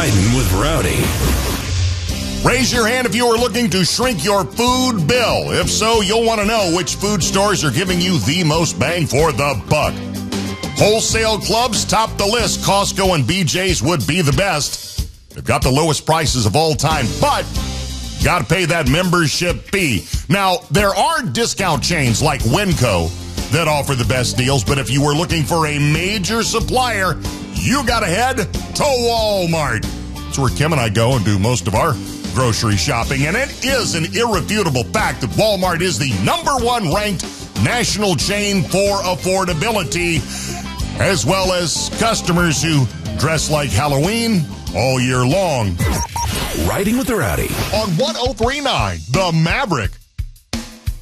Riding with Rowdy. Raise your hand if you are looking to shrink your food bill. If so, you'll want to know which food stores are giving you the most bang for the buck. Wholesale clubs top the list. Costco and BJ's would be the best. They've got the lowest prices of all time, but you got to pay that membership fee. Now, there are discount chains like Winco that offer the best deals, but if you were looking for a major supplier, you got to head to Walmart. That's where Kim and I go and do most of our grocery shopping, and it is an irrefutable fact that Walmart is the #1 ranked national chain for affordability, as well as customers who dress like Halloween all year long. Riding with Rowdy On 103.9 The Maverick.